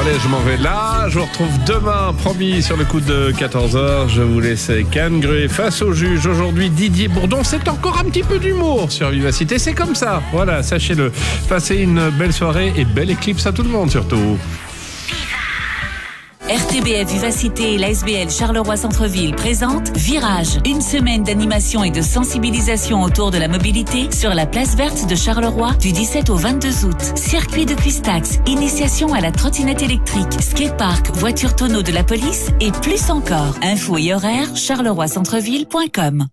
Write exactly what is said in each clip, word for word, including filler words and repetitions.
allez, je m'en vais là. Je vous retrouve demain, promis, sur le coup de quatorze heures. Je vous laisse avec Anne Gruet face au juge. Aujourd'hui, Didier Bourdon. C'est encore un petit peu d'humour sur Vivacité. C'est comme ça. Voilà, sachez-le. Passez une belle soirée et belle éclipse à tout le monde, surtout. R T B F Vivacité et l'A S B L Charleroi Centre-Ville présente Virage, une semaine d'animation et de sensibilisation autour de la mobilité sur la place verte de Charleroi du dix-sept au vingt-deux août. Circuit de Cuistax, initiation à la trottinette électrique, skatepark, voiture tonneau de la police et plus encore. Infos et horaires charleroi centreville point com.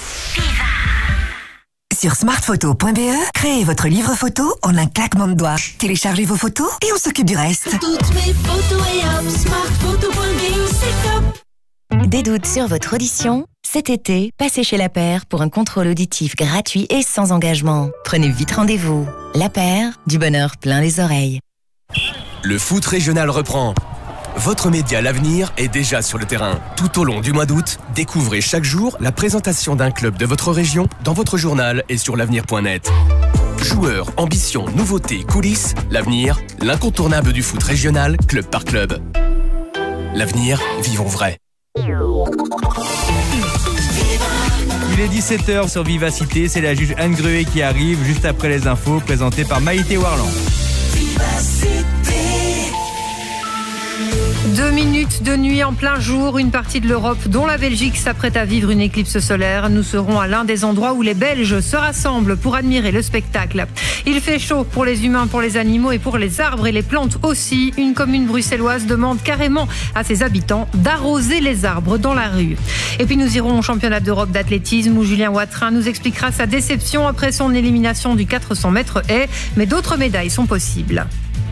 Sur smartphoto point b e, créez votre livre photo en un claquement de doigts. Téléchargez vos photos et on s'occupe du reste. Toutes mes photos et hop, smartphoto point b e, c'est top. Des doutes sur votre audition? Cet été, passez chez La Paire pour un contrôle auditif gratuit et sans engagement. Prenez vite rendez-vous. La Paire, du bonheur plein les oreilles. Le foot régional reprend. Votre média L'Avenir est déjà sur le terrain. Tout au long du mois d'août, découvrez chaque jour la présentation d'un club de votre région dans votre journal et sur l'avenir point net. Joueurs, ambitions, nouveautés, coulisses, L'Avenir, l'incontournable du foot régional, club par club. L'Avenir, vivons vrai. Il est dix-sept heures sur Vivacité, c'est la juge Anne Gruet qui arrive juste après les infos présentées par Maïté Warland. Deux minutes de nuit en plein jour, une partie de l'Europe, dont la Belgique, s'apprête à vivre une éclipse solaire. Nous serons à l'un des endroits où les Belges se rassemblent pour admirer le spectacle. Il fait chaud pour les humains, pour les animaux et pour les arbres et les plantes aussi. Une commune bruxelloise demande carrément à ses habitants d'arroser les arbres dans la rue. Et puis nous irons au championnat d'Europe d'athlétisme où Julien Watrin nous expliquera sa déception après son élimination du quatre cents mètres haies. Mais d'autres médailles sont possibles.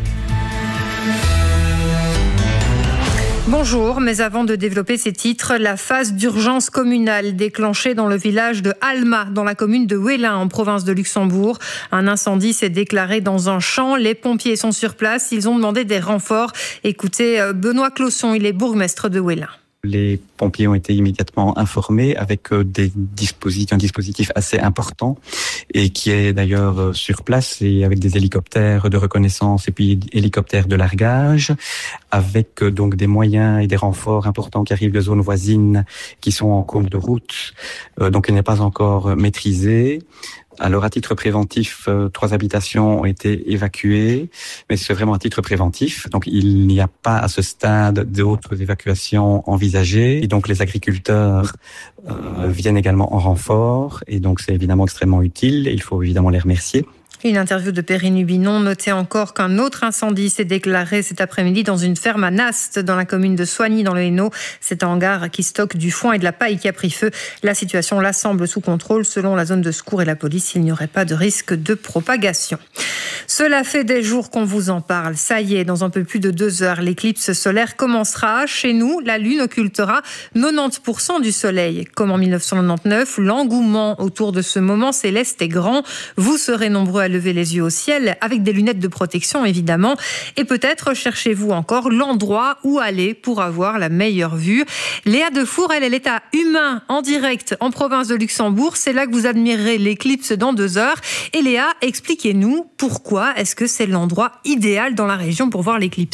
Bonjour, mais avant de développer ces titres, la phase d'urgence communale déclenchée dans le village de Alma, dans la commune de Wellin, en province de Luxembourg. Un incendie s'est déclaré dans un champ. Les pompiers sont sur place. Ils ont demandé des renforts. Écoutez, Benoît Clausson, il est bourgmestre de Wellin. Les pompiers ont été immédiatement informés avec des dispositifs, un dispositif assez important et qui est d'ailleurs sur place et avec des hélicoptères de reconnaissance et puis hélicoptères de largage, avec donc des moyens et des renforts importants qui arrivent de zones voisines qui sont en cours de route, donc il n'est pas encore maîtrisé. Alors, à titre préventif, euh, trois habitations ont été évacuées, mais c'est vraiment à titre préventif. Donc, il n'y a pas à ce stade d'autres évacuations envisagées. Et donc, les agriculteurs euh, viennent également en renfort. Et donc, c'est évidemment extrêmement utile. Et il faut évidemment les remercier. Une interview de Perrine Hubinon notait encore qu'un autre incendie s'est déclaré cet après-midi dans une ferme à Nast, dans la commune de Soigny, dans le Hainaut. C'est un hangar qui stocke du foin et de la paille qui a pris feu. La situation là semble sous contrôle. Selon la zone de secours et la police, il n'y aurait pas de risque de propagation. Cela fait des jours qu'on vous en parle. Ça y est, dans un peu plus de deux heures, l'éclipse solaire commencera. Chez nous, la Lune occultera quatre-vingt-dix pour cent du soleil. Comme en dix-neuf cent quatre-vingt-dix-neuf, l'engouement autour de ce moment céleste est grand. Vous serez nombreux à lever les yeux au ciel, avec des lunettes de protection évidemment, et peut-être cherchez-vous encore l'endroit où aller pour avoir la meilleure vue. Léa Defour, elle, elle est à Humain, en direct, en province de Luxembourg. C'est là que vous admirerez l'éclipse dans deux heures. Et Léa, expliquez-nous pourquoi est-ce que c'est l'endroit idéal dans la région pour voir l'éclipse ?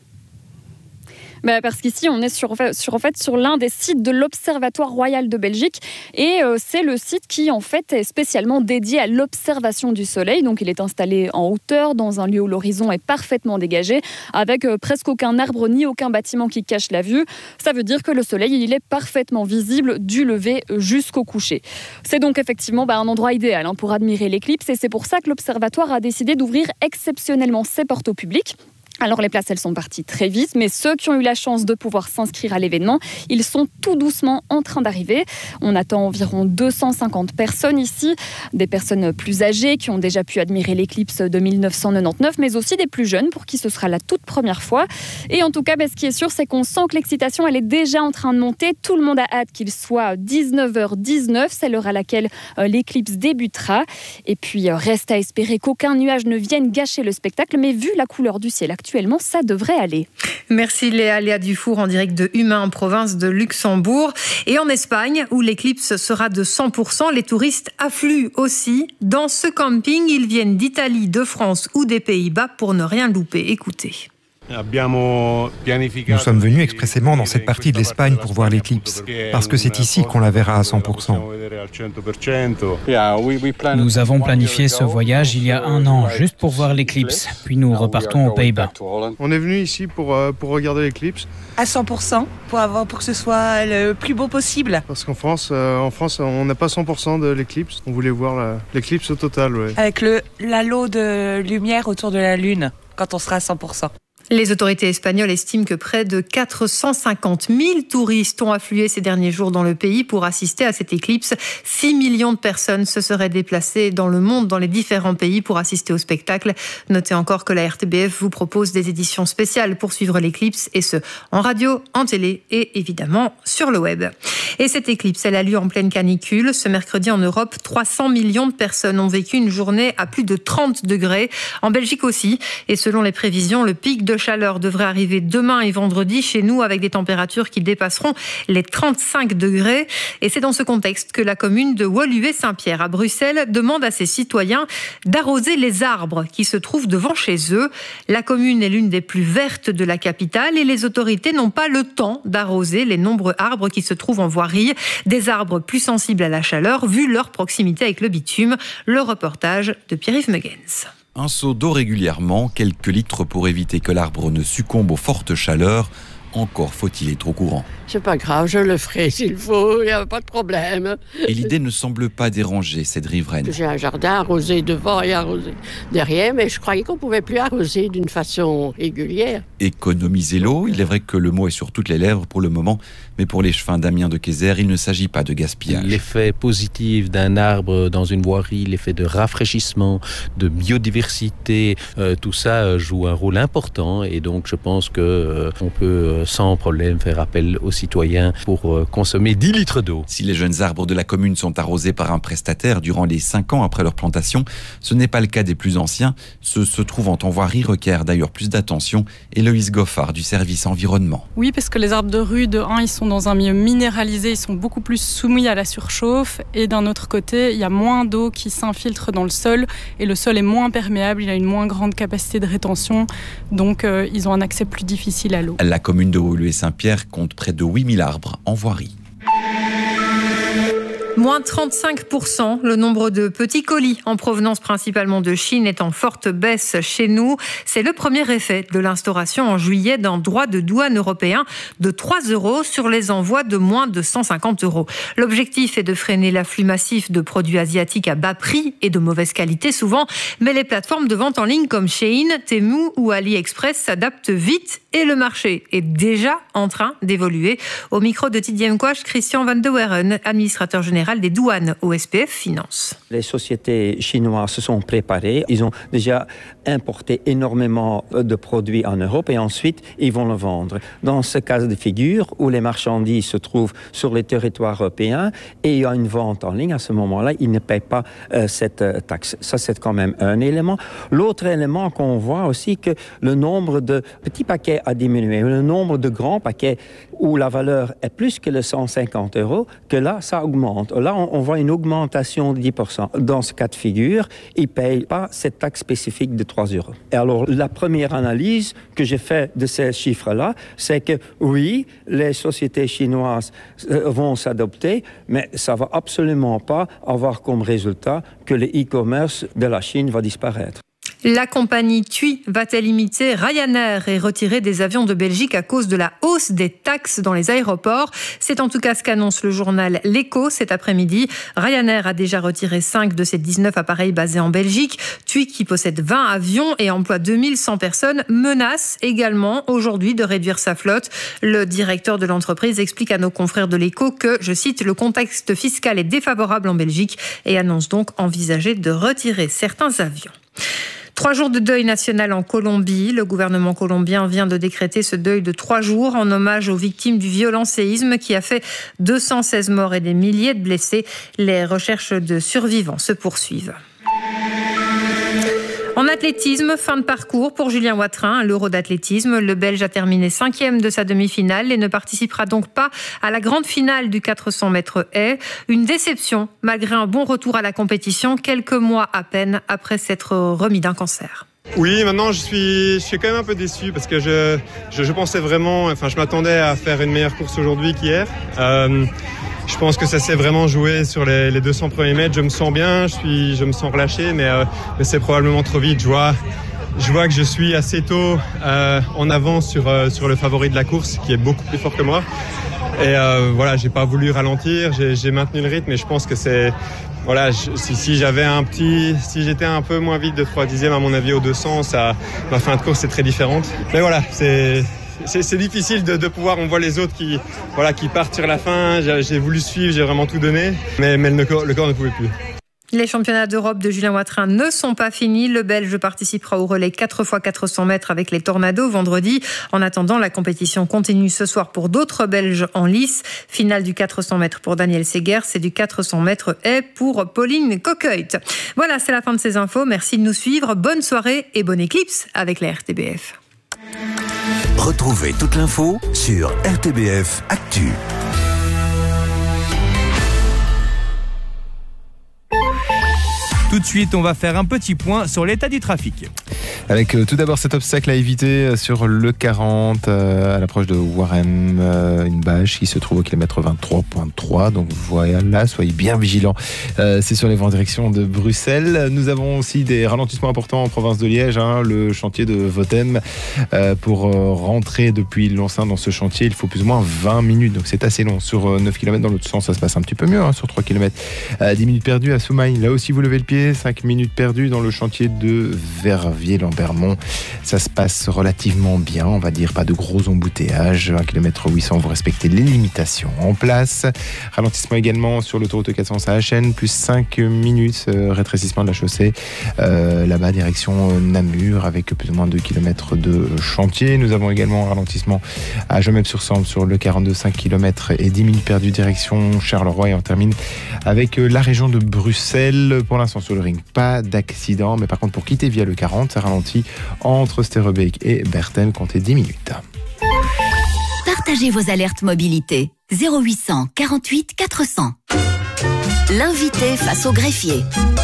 Bah parce qu'ici, on est sur, sur, en fait, sur l'un des sites de l'Observatoire Royal de Belgique. Et euh, c'est le site qui, en fait, est spécialement dédié à l'observation du soleil. Donc, il est installé en hauteur, dans un lieu où l'horizon est parfaitement dégagé, avec euh, presque aucun arbre ni aucun bâtiment qui cache la vue. Ça veut dire que le soleil, il est parfaitement visible du lever jusqu'au coucher. C'est donc effectivement bah, un endroit idéal hein, pour admirer l'éclipse. Et c'est pour ça que l'Observatoire a décidé d'ouvrir exceptionnellement ses portes au public. Alors les places, elles sont parties très vite, mais ceux qui ont eu la chance de pouvoir s'inscrire à l'événement, ils sont tout doucement en train d'arriver. On attend environ deux cent cinquante personnes ici, des personnes plus âgées qui ont déjà pu admirer l'éclipse de dix-neuf cent quatre-vingt-dix-neuf, mais aussi des plus jeunes pour qui ce sera la toute première fois. Et en tout cas, ben, ce qui est sûr, c'est qu'on sent que l'excitation, elle est déjà en train de monter. Tout le monde a hâte qu'il soit dix-neuf heures dix-neuf, c'est l'heure à laquelle euh, l'éclipse débutera. Et puis, euh, reste à espérer qu'aucun nuage ne vienne gâcher le spectacle, mais vu la couleur du ciel actuellement, Actuellement, ça devrait aller. Merci Léa, Léa Dufour en direct de Humain, en province de Luxembourg. Et en Espagne, où l'éclipse sera de cent pour cent, les touristes affluent aussi. Dans ce camping, ils viennent d'Italie, de France ou des Pays-Bas pour ne rien louper. Écoutez. Nous sommes venus expressément dans cette partie de l'Espagne pour voir l'éclipse, parce que c'est ici qu'on la verra à cent pour cent. Nous avons planifié ce voyage il y a un an, juste pour voir l'éclipse, puis nous repartons aux Pays-Bas. On est venu ici pour, euh, pour regarder l'éclipse. À cent pour cent, pour, avoir, pour que ce soit le plus beau possible. Parce qu'en France, euh, en France on n'a pas cent pour cent de l'éclipse. On voulait voir la, l'éclipse au total. Ouais. Avec le, l'halo de lumière autour de la Lune, quand on sera à cent pour cent. Les autorités espagnoles estiment que près de quatre cent cinquante mille touristes ont afflué ces derniers jours dans le pays pour assister à cette éclipse. six millions de personnes se seraient déplacées dans le monde, dans les différents pays, pour assister au spectacle. Notez encore que la R T B F vous propose des éditions spéciales pour suivre l'éclipse, et ce, en radio, en télé et évidemment sur le web. Et cette éclipse, elle a lieu en pleine canicule. Ce mercredi en Europe, trois cents millions de personnes ont vécu une journée à plus de trente degrés. En Belgique aussi. Et selon les prévisions, le pic de chaleur devrait arriver demain et vendredi chez nous, avec des températures qui dépasseront les trente-cinq degrés. Et c'est dans ce contexte que la commune de Woluwe-Saint-Pierre à Bruxelles demande à ses citoyens d'arroser les arbres qui se trouvent devant chez eux. La commune est l'une des plus vertes de la capitale et les autorités n'ont pas le temps d'arroser les nombreux arbres qui se trouvent en voirie. Des arbres plus sensibles à la chaleur vu leur proximité avec le bitume. Le reportage de Pierre-Yves Megens. Un seau d'eau régulièrement, quelques litres pour éviter que l'arbre ne succombe aux fortes chaleurs. Encore faut-il être au courant. C'est pas grave, je le ferai s'il faut, il n'y a pas de problème. Et l'idée ne semble pas déranger cette riveraine. J'ai un jardin arrosé devant et arrosé derrière, mais je croyais qu'on ne pouvait plus arroser d'une façon régulière. Économiser l'eau, il est vrai que le mot est sur toutes les lèvres pour le moment, mais pour les chefins Damien de Kayser, il ne s'agit pas de gaspillage. L'effet positif d'un arbre dans une voirie, l'effet de rafraîchissement, de biodiversité, euh, tout ça joue un rôle important, et donc je pense qu'on euh, peut sans problème faire appel aux citoyens pour euh, consommer dix litres d'eau. Si les jeunes arbres de la commune sont arrosés par un prestataire durant les cinq ans après leur plantation, ce n'est pas le cas des plus anciens. Ceux se trouvant en voirie requièrent d'ailleurs plus d'attention. Héloïse Goffard du service environnement. Oui, parce que les arbres de rue, de un, ils sont dans un milieu minéralisé, ils sont beaucoup plus soumis à la surchauffe, et d'un autre côté, il y a moins d'eau qui s'infiltre dans le sol, et le sol est moins perméable, il a une moins grande capacité de rétention, donc euh, ils ont un accès plus difficile à l'eau. La commune de Woluwe-Saint-Pierre compte près de huit mille arbres en voirie. Moins trente-cinq pour cent, le nombre de petits colis en provenance principalement de Chine est en forte baisse chez nous. C'est le premier effet de l'instauration en juillet d'un droit de douane européen de trois euros sur les envois de moins de cent cinquante euros. L'objectif est de freiner l'afflux massif de produits asiatiques à bas prix et de mauvaise qualité souvent, mais les plateformes de vente en ligne comme Shein, Temu ou AliExpress s'adaptent vite et le marché est déjà en train d'évoluer. Au micro de Didier Mkwash, Christian Van de Weren, administrateur général des douanes au S P F Finance. Les sociétés chinoises se sont préparées. Ils ont déjà importé énormément de produits en Europe et ensuite ils vont le vendre. Dans ce cas de figure où les marchandises se trouvent sur les territoires européens et il y a une vente en ligne, à ce moment-là, ils ne payent pas euh, cette taxe. Ça, c'est quand même un élément. L'autre élément qu'on voit aussi, que le nombre de petits paquets a diminué. Le nombre de grands paquets où la valeur est plus que les cent cinquante euros, que là, ça augmente. Là, on, on voit une augmentation de dix pour cent. Dans ce cas de figure, ils ne payent pas cette taxe spécifique de trois euros. Et alors, la première analyse que j'ai faite de ces chiffres-là, c'est que oui, les sociétés chinoises vont s'adopter, mais ça ne va absolument pas avoir comme résultat que le e-commerce de la Chine va disparaître. La compagnie TUI va-t-elle imiter Ryanair et retirer des avions de Belgique à cause de la hausse des taxes dans les aéroports? C'est en tout cas ce qu'annonce le journal L'Echo cet après-midi. Ryanair a déjà retiré cinq de ses dix-neuf appareils basés en Belgique. TUI, qui possède vingt avions et emploie deux mille cent personnes, menace également aujourd'hui de réduire sa flotte. Le directeur de l'entreprise explique à nos confrères de L'Echo que, je cite, le contexte fiscal est défavorable en Belgique et annonce donc envisager de retirer certains avions. Trois jours de deuil national en Colombie. Le gouvernement colombien vient de décréter ce deuil de trois jours en hommage aux victimes du violent séisme qui a fait deux cent seize morts et des milliers de blessés. Les recherches de survivants se poursuivent. En athlétisme, fin de parcours pour Julien Watrin à l'Euro d'athlétisme. Le Belge a terminé cinquième de sa demi-finale et ne participera donc pas à la grande finale du quatre cents mètres haies. Une déception malgré un bon retour à la compétition quelques mois à peine après s'être remis d'un cancer. Oui, maintenant je suis, je suis quand même un peu déçu parce que je, je, je pensais vraiment, enfin je m'attendais à faire une meilleure course aujourd'hui qu'hier. Euh, je pense que ça s'est vraiment joué sur les, les deux cents premiers mètres. Je me sens bien, je suis, je me sens relâché, mais, euh, mais c'est probablement trop vite. Je vois, je vois que je suis assez tôt euh, en avance sur, euh, sur le favori de la course qui est beaucoup plus fort que moi. Et euh, voilà, j'ai pas voulu ralentir, j'ai, j'ai maintenu le rythme et je pense que c'est... Voilà, je, si, si j'avais un petit, si j'étais un peu moins vite de trois dixièmes à mon avis au deux cents, ça, ma fin de course est très différente. Mais voilà, c'est, c'est, c'est difficile de, de pouvoir, on voit les autres qui, voilà, qui partent sur la fin. J'ai, j'ai voulu suivre, j'ai vraiment tout donné, mais, mais le, corps, le corps ne pouvait plus. Les championnats d'Europe de Julien Watrin ne sont pas finis. Le Belge participera au relais quatre fois quatre cents mètres avec les Tornados vendredi. En attendant, la compétition continue ce soir pour d'autres Belges en lice. Finale du quatre cents mètres pour Daniel Segers et du quatre cents mètres haies pour Pauline Coqueuil. Voilà, c'est la fin de ces infos. Merci de nous suivre. Bonne soirée et bonne éclipse avec la R T B F. Retrouvez toute l'info sur R T B F Actu. Tout de suite, on va faire un petit point sur l'état du trafic. Avec euh, tout d'abord cet obstacle à éviter sur le quarante euh, à l'approche de Warem, euh, une bâche qui se trouve au kilomètre vingt-trois virgule trois. Donc voilà, soyez bien vigilants. Euh, c'est sur les voies en direction de Bruxelles. Nous avons aussi des ralentissements importants en province de Liège. Hein, le chantier de Votem. Euh, pour euh, rentrer depuis Lonsin dans ce chantier, il faut plus ou moins vingt minutes. Donc c'est assez long. Sur euh, neuf kilomètres dans l'autre sens, ça se passe un petit peu mieux. Hein, sur trois kilomètres, euh, dix minutes perdues à Soumagne. Là aussi, vous levez le pied. cinq minutes perdues dans le chantier de Verviers-Lambermont. Ça se passe relativement bien, on va dire, pas de gros embouteillages. un kilomètre huit cents, vous respectez les limitations en place. Ralentissement également sur l'autoroute quatre cents à Achen, plus cinq minutes, euh, rétrécissement de la chaussée. Euh, là-bas, direction euh, Namur, avec plus ou moins deux kilomètres de chantier. Nous avons également un ralentissement à Jomep-sur-Sambre sur le quarante-deux, cinq kilomètres et dix minutes perdues, direction Charleroi. Et on termine avec euh, la région de Bruxelles. Pour l'instant, sur le ring, pas d'accident, mais par contre pour quitter via le quarante, ça ralentit entre Sterrebeek et Bertem, comptez dix minutes. Partagez vos alertes mobilité. zéro huit cents quarante-huit quatre cents. L'invité face au greffier.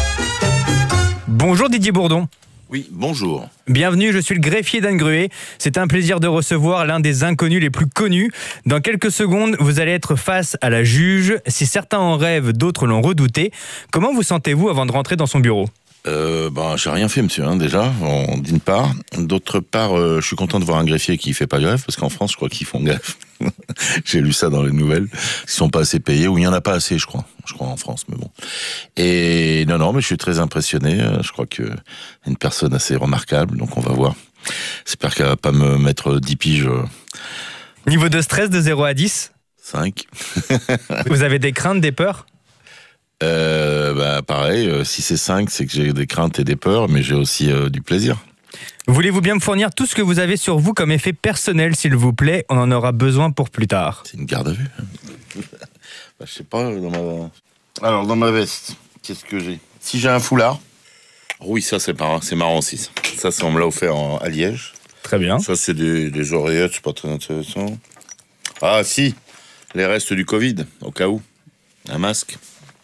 Bonjour Didier Bourdon. Oui, bonjour. Bienvenue, je suis le greffier d'Anne Gruet. C'est un plaisir de recevoir l'un des inconnus les plus connus. Dans quelques secondes, vous allez être face à la juge. Si certains en rêvent, d'autres l'ont redouté. Comment vous sentez-vous avant de rentrer dans son bureau ? Euh, ben, j'ai rien fait, monsieur, hein, déjà, on, d'une part. D'autre part, euh, je suis content de voir un greffier qui fait pas grève, parce qu'en France, je crois qu'ils font grève. J'ai lu ça dans les nouvelles. Ils sont pas assez payés, ou il y en a pas assez, je crois. Je crois en France, mais bon. Et non, non, mais je suis très impressionné. Je crois que une personne assez remarquable, donc on va voir. J'espère qu'elle va pas me mettre dix piges. Niveau de stress de zéro à dix ? cinq. Vous avez des craintes, des peurs ? Euh, bah, pareil, euh, si c'est cinq, c'est que j'ai des craintes et des peurs, mais j'ai aussi euh, du plaisir. Voulez-vous bien me fournir tout ce que vous avez sur vous comme effet personnel, s'il vous plaît ? On en aura besoin pour plus tard. C'est une garde à vue. bah, je sais pas, dans ma... Alors, dans ma veste, qu'est-ce que j'ai ? Si j'ai un foulard... Oui, ça, c'est, par... c'est marrant aussi. Ça, ça, ça on me l'a offert en... à Liège. Très bien. Ça, c'est des, des oreillettes, c'est pas très intéressant. Ah, si, les restes du Covid, au cas où. Un masque.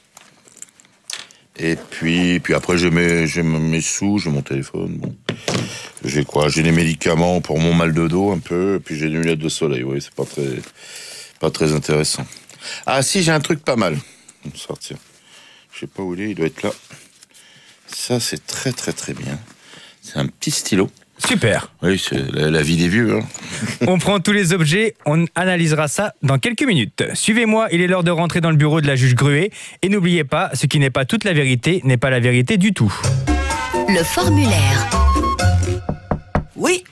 Et puis, puis après, j'ai mes, j'ai mes sous, j'ai mon téléphone. Bon. J'ai quoi ? J'ai des médicaments pour mon mal de dos un peu, et puis j'ai des lunettes de soleil. Oui, c'est pas très, pas très intéressant. Ah si, j'ai un truc pas mal. On va sortir. Je sais pas où il est, il doit être là. Ça, c'est très très très bien. C'est un petit stylo. Super. Oui, c'est la, la vie des vieux. Hein. On prend tous les objets, on analysera ça dans quelques minutes. Suivez-moi, il est l'heure de rentrer dans le bureau de la juge Gruet. Et n'oubliez pas, ce qui n'est pas toute la vérité n'est pas la vérité du tout. Le formulaire. Oui.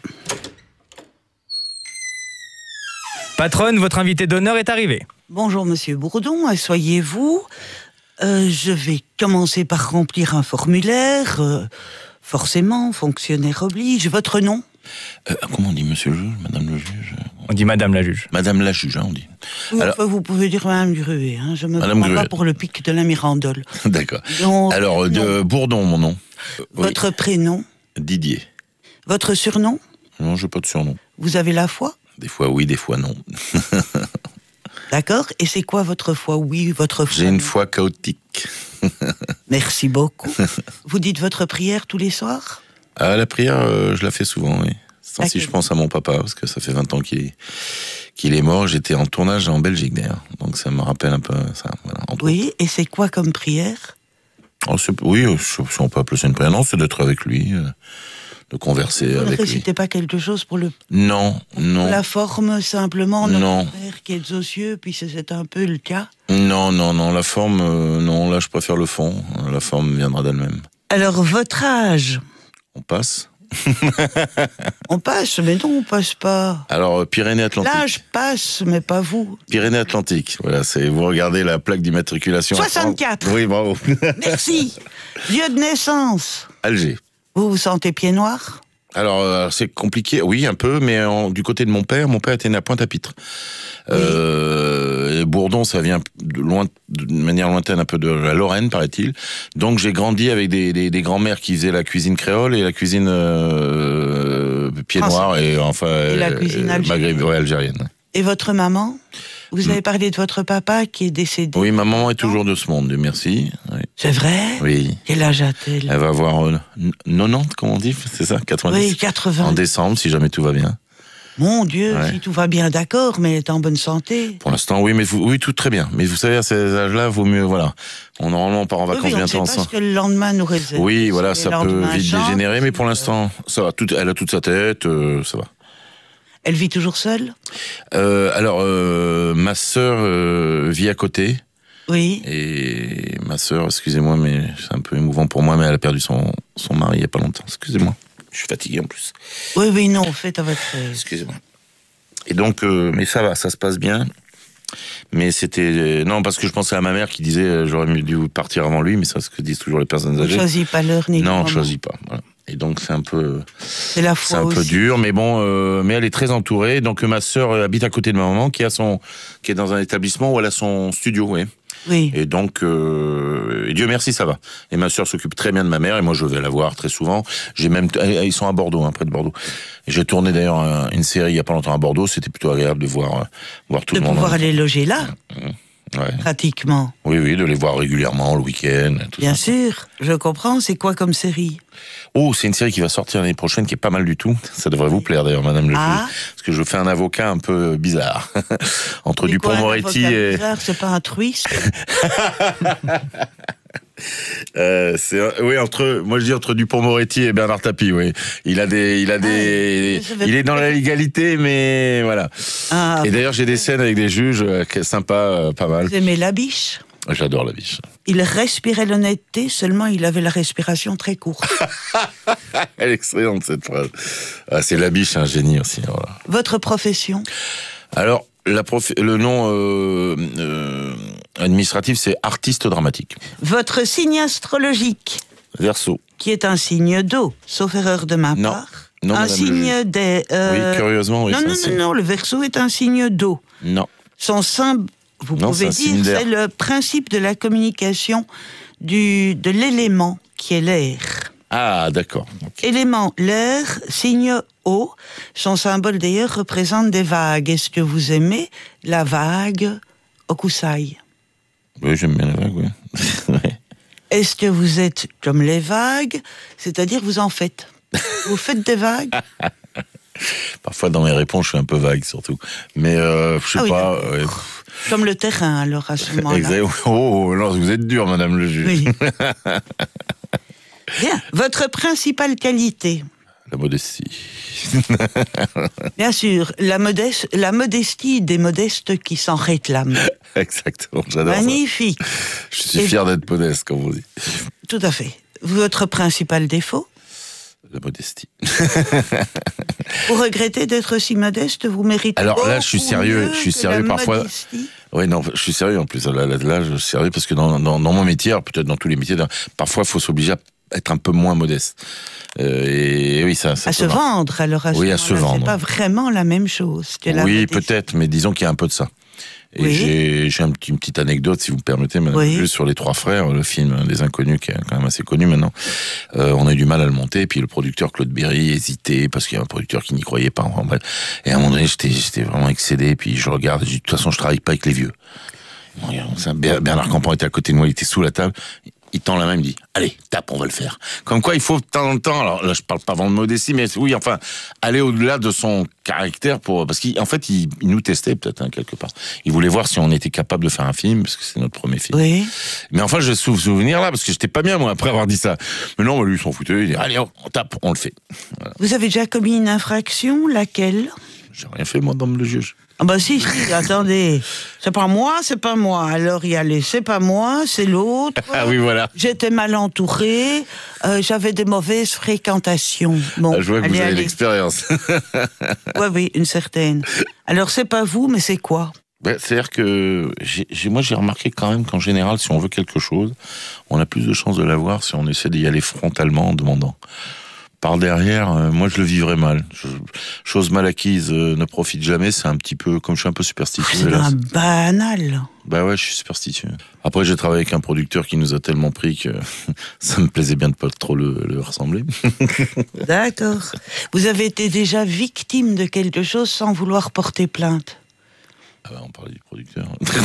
Patronne, votre invité d'honneur est arrivé. Bonjour Monsieur Bourdon, asseyez-vous. Euh, je vais commencer par remplir un formulaire... Euh... Forcément, fonctionnaire oblige. Votre nom ? euh, Comment on dit, monsieur le juge, madame le juge ? On dit madame la juge. Madame la juge, hein, on dit. Oui, Alors... enfin, vous pouvez dire madame Gruet, hein. Je me prends pas pour le pic de la Mirandole. D'accord. Donc, Alors, de Bourdon, mon nom. Votre oui. prénom ? Didier. Votre surnom ? Non, je n'ai pas de surnom. Vous avez la foi ? Des fois oui, des fois non. D'accord. Et c'est quoi votre foi oui, votre foi J'ai une foi chaotique. Merci beaucoup. Vous dites votre prière tous les soirs ? Ah, la prière, euh, je la fais souvent, oui. Sans si je pense à mon papa, parce que ça fait vingt ans qu'il est, qu'il est mort. J'étais en tournage en Belgique, d'ailleurs. Donc ça me rappelle un peu ça. Voilà, oui, autres. Et c'est quoi comme prière? oh, Oui, si on peut appeler ça une prière, non, c'est d'être avec lui, euh, de converser Vous avec lui. Vous ne récitez pas quelque chose pour le... Non, non. Pour la forme, simplement, notre non. Père qui est aux cieux, puis c'est un peu le cas? Non, non, non, la forme, euh, non, là je préfère le fond. La forme viendra d'elle-même. Alors, votre âge? On passe. On passe, mais non, on passe pas. Alors, Pyrénées-Atlantiques. L'âge passe, mais pas vous. Pyrénées-Atlantiques, voilà, c'est, vous regardez la plaque d'immatriculation. soixante-quatre. Oui, bravo. Merci. Lieu de naissance? Alger. Vous vous sentez pied noir? Alors, euh, c'est compliqué, oui, un peu, mais en, du côté de mon père, mon père était né à Pointe-à-Pitre. Oui. Euh, et Bourdon, ça vient de, loin, de manière lointaine un peu de la Lorraine, paraît-il. Donc, j'ai grandi avec des, des, des grands-mères qui faisaient la cuisine créole et la cuisine euh, pied noir et enfin et la cuisine euh, maghrébine, ouais, algérienne. Et votre maman? Vous avez parlé de votre papa qui est décédé. Oui, ma maman est toujours de ce monde, Dieu merci. Oui. C'est vrai? Oui. Quel âge a-t-elle? Elle va avoir euh, quatre-vingt-dix, comme on dit, c'est ça, quatre-vingt-dix? Oui, quatre-vingts. En décembre, si jamais tout va bien. Mon Dieu, ouais. Si tout va bien, d'accord, mais elle est en bonne santé. Pour l'instant, oui, mais vous, oui, tout très bien. Mais vous savez, à ces âges-là, vaut mieux, voilà. On normalement on part en vacances oui, bientôt ensemble. On ne sait pas ce que le lendemain nous réserve. Oui, voilà, ça peut vite chante, dégénérer, mais pour l'instant, ça va. Tout, elle a toute sa tête, euh, ça va. Elle vit toujours seule? euh, Alors, euh, ma sœur euh, vit à côté. Oui. Et ma sœur, excusez-moi, mais c'est un peu émouvant pour moi, mais elle a perdu son, son mari il n'y a pas longtemps. Excusez-moi, je suis fatigué en plus. Oui, oui, non, faites à votre aise. Excusez-moi. Et donc, euh, mais ça va, ça se passe bien. Mais c'était... Euh, non, parce que je pensais à ma mère qui disait euh, j'aurais mieux dû partir avant lui, mais c'est ce que disent toujours les personnes âgées. On ne choisit pas l'heure ni le moment. Non, on ne choisit pas, voilà. Et donc c'est un peu, c'est la foi c'est un aussi. peu dur, mais bon, euh, mais elle est très entourée. Donc ma sœur habite à côté de ma maman, qui a son, qui est dans un établissement où elle a son studio, oui. Oui. Et donc, euh, et Dieu merci, ça va. Et ma sœur s'occupe très bien de ma mère, et moi je vais la voir très souvent. J'ai même, ils sont à Bordeaux, hein, près de Bordeaux. Et j'ai tourné d'ailleurs une série il y a pas longtemps à Bordeaux. C'était plutôt agréable de voir, voir tout de le monde. De pouvoir aller loger là. Mmh. Ouais. Pratiquement. Oui, oui, de les voir régulièrement le week-end. Tout Bien ça. sûr, je comprends. C'est quoi comme série? Oh, c'est une série qui va sortir l'année prochaine, qui est pas mal du tout. Ça devrait vous plaire d'ailleurs, Madame le juge, ah. parce que je fais un avocat un peu bizarre entre Dupond-Moretti et. Bizarre, c'est pas un twist. Euh, c'est oui entre moi je dis entre Dupond-Moretti et Bernard Tapie, oui. Il a des il a des ah, il est dans la légalité, mais voilà. Ah, et d'ailleurs j'ai des scènes avec des juges euh, sympas, euh, pas mal. Vous aimez la biche? J'adore la biche. Il respirait l'honnêteté, seulement il avait la respiration très courte. Elle est excellente cette phrase. Ah, c'est la biche, un génie aussi. Voilà. Votre profession? Alors la prof... le nom euh, euh, administratif, c'est artiste dramatique. Votre signe astrologique? Verseau. Qui est un signe d'eau, sauf erreur de ma non. part. Non, un signe des... Euh... Oui, curieusement, oui. Non, non, non, non, le Verseau est un signe d'eau. Non. Son symbole, vous non, pouvez dire, c'est le principe de la communication du, de l'élément qui est l'air. Ah, d'accord. Okay. Élément, l'air, signe eau. Son symbole, d'ailleurs, représente des vagues. Est-ce que vous aimez la vague Okusai? Oui, j'aime bien la vague, oui. Est-ce que vous êtes comme les vagues? C'est-à-dire, vous en faites? Vous faites des vagues? Parfois, dans mes réponses, je suis un peu vague, surtout. Mais, euh, je sais ah oui, pas... Euh, comme le terrain, alors, à ce moment-là. Oh, alors, vous êtes dur, Madame le juge. Oui. Bien. Votre principale qualité? La modestie. Bien sûr, la, modeste, la modestie des modestes qui s'en réclament. Exactement, j'adore Magnifique. ça. Je suis Et fier d'être modeste, comme vous dites. Tout à fait. Votre principal défaut? La modestie. Vous regrettez d'être si modeste? Vous méritez. Alors là, je suis sérieux. Je suis sérieux parfois. Oui, non, je suis sérieux en plus. Là, là, là je suis sérieux parce que dans, dans, dans mon métier, peut-être dans tous les métiers, parfois, il faut s'obliger à être un peu moins modeste. Euh, et oui, ça, ça à se va. vendre, alors à oui, à se vendre. C'est pas vraiment la même chose que la oui, modestie. peut-être, mais disons qu'il y a un peu de ça. Et oui. j'ai, j'ai un petit, une petite anecdote, si vous me permettez, Madame oui. Juste sur Les Trois Frères, le film des Inconnus, qui est quand même assez connu maintenant. Euh, on a eu du mal à le monter, et puis le producteur Claude Berry hésitait, parce qu'il y a un producteur qui n'y croyait pas. En vrai. Et à un moment donné, j'étais, j'étais vraiment excédé, puis je regarde, je dis, de toute façon, je travaille pas avec les vieux. Bernard Campan était à côté de moi, il était sous la table. il tend la main, il me dit « Allez, tape, on va le faire ». Comme quoi, il faut de temps en temps, alors là, je parle pas vraiment de modestie, mais oui, enfin, aller au-delà de son caractère pour... Parce qu'en fait, il, il nous testait peut-être, hein, quelque part. Il voulait voir si on était capable de faire un film, parce que c'est notre premier film. Oui. Mais enfin, j'ai ce souvenir là, parce que j'étais pas bien, moi, après avoir dit ça. Mais non, lui, il s'en foutait, il dit « Allez, on tape, on le fait ». Voilà. Vous avez déjà commis une infraction, laquelle? J'ai rien fait, moi, madame le juge. Ah bah si, si, attendez. C'est pas moi, c'est pas moi. Alors y aller, c'est pas moi, c'est l'autre. Ah oui, voilà. J'étais mal entourée, euh, j'avais des mauvaises fréquentations. Bon, ah, je vois que allez, vous avez allez. l'expérience. Oui, oui, une certaine. Alors c'est pas vous, mais c'est quoi? Ben, c'est-à-dire que j'ai, j'ai, moi j'ai remarqué quand même qu'en général, si on veut quelque chose, on a plus de chances de l'avoir si on essaie d'y aller frontalement en demandant. Par derrière, euh, moi je le vivrais mal. Je, chose mal acquise euh, ne profite jamais, c'est un petit peu, comme je suis un peu superstitieux. C'est un banal. Bah ouais, je suis superstitieux. Après, j'ai travaillé avec un producteur qui nous a tellement pris que ça me plaisait bien de pas trop le, le ressembler. D'accord. Vous avez été déjà victime de quelque chose sans vouloir porter plainte? Ah bah, on parlait du producteur.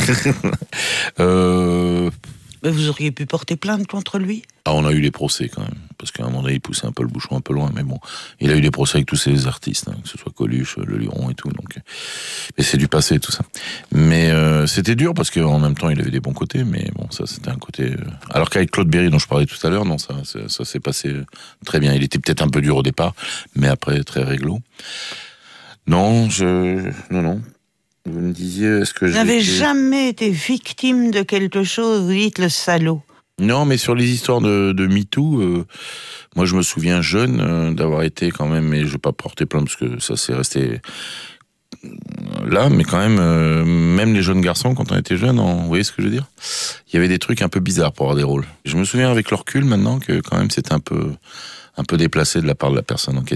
euh... Mais vous auriez pu porter plainte contre lui? Ah, on a eu les procès quand même, parce qu'à un moment donné, il poussait un peu le bouchon un peu loin, mais bon, il a eu des procès avec tous ces artistes, hein, que ce soit Coluche, Le Luron et tout, donc, mais c'est du passé tout ça. Mais euh, c'était dur parce qu'en même temps, il avait des bons côtés, mais bon, ça c'était un côté. Euh... Alors qu'avec Claude Berry, dont je parlais tout à l'heure, non, ça, ça, ça s'est passé très bien. Il était peut-être un peu dur au départ, mais après très réglo. Non, je, non, non. Vous me disiez, est-ce que vous j'ai n'avez été... jamais été victime de quelque chose, vous dites le salaud? Non, mais sur les histoires de, de MeToo, euh, moi je me souviens jeune euh, d'avoir été quand même, mais je vais pas porter plainte parce que ça s'est resté là, mais quand même, euh, même les jeunes garçons, quand on était jeunes, on, vous voyez ce que je veux dire? Il y avait des trucs un peu bizarres pour avoir des rôles. Je me souviens avec le recul maintenant que quand même c'était un peu, un peu déplacé de la part de la personne en question.